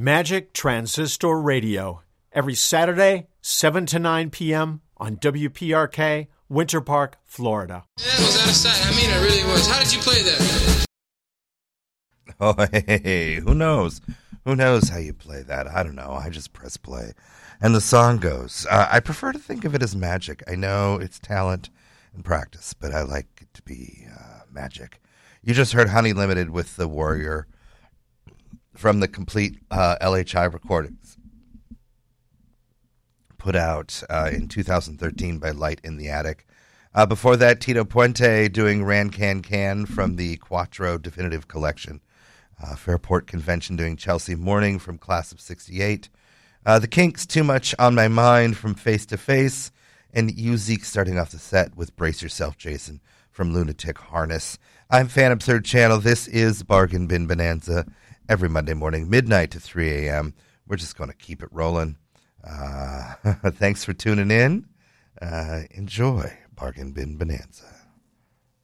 Magic Transistor Radio, every Saturday, 7 to 9 p.m. on WPRK, Winter Park, Florida. That was out of sight. I mean, it really was. How did you play that? Oh, hey, who knows? Who knows how you play that? I don't know. I just press play. And the song goes. I prefer to think of it as magic. I know it's talent and practice, but I like it to be magic. You just heard Honey Limited with The Warrior from the complete LHI recordings put out in 2013 by Light in the Attic. Before that, Tito Puente doing Ran Can Can from the Quattro Definitive Collection. Fairport Convention doing Chelsea Morning from Class of 68. The Kinks, Too Much on My Mind from Face to Face. And you, Zeke, starting off the set with Brace Yourself, Jason from Lunatic Harness. I'm Fan Absurd Channel. This is Bargain Bin Bonanza every Monday morning, midnight to 3 a.m. We're just going to keep it rolling. Thanks for tuning in. Enjoy Bargain Bin Bonanza.